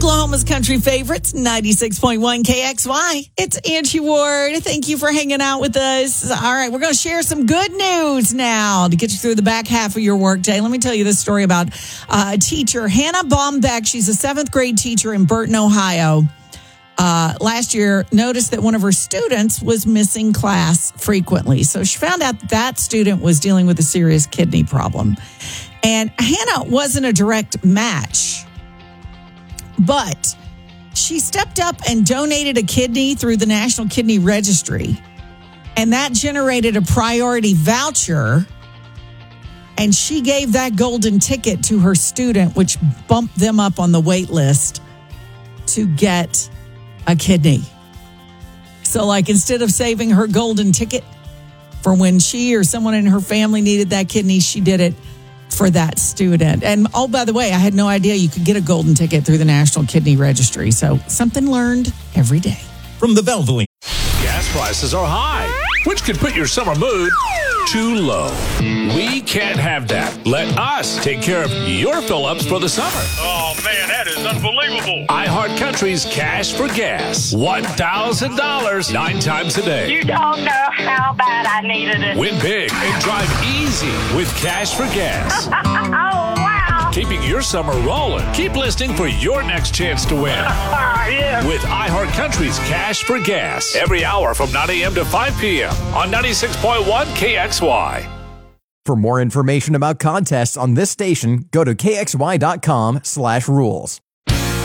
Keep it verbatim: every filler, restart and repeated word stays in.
Oklahoma's country favorites, ninety-six point one K X Y. It's Angie Ward. Thank you for hanging out with us. All right, we're going to share some good news now to get you through the back half of your workday. Let me tell you this story about uh, a teacher, Hannah Baumbeck. She's a seventh grade teacher in Burton, Ohio. Uh, last year, noticed that one of her students was missing class frequently. So she found out that, that student was dealing with a serious kidney problem. And Hannah wasn't a direct match, but she stepped up and donated a kidney through the National Kidney Registry. And that generated a priority voucher. And she gave that golden ticket to her student, which bumped them up on the wait list to get a kidney. So, like, instead of saving her golden ticket for when she or someone in her family needed that kidney, she did it for that student. And, oh, by the way, I had no idea you could get a golden ticket through the National Kidney Registry. So, something learned every day. From the Valvoline. Gas prices are high, which could put your summer mood too low. We can't have that. Let us take care of your fill-ups for the summer. Oh, man, that is unbelievable. iHeartCountry's Cash for Gas. one thousand dollars nine times a day. You don't know how bad I needed it. Win big and drive easy with Cash for Gas. Oh, wow. Keeping your summer rolling. Keep listening for your next chance to win. Yeah. With iHeartCountry's Cash for Gas. Every hour from nine a.m. to five p.m. on ninety-six point one K X Y. For more information about contests on this station, go to K X Y dot com slash rules.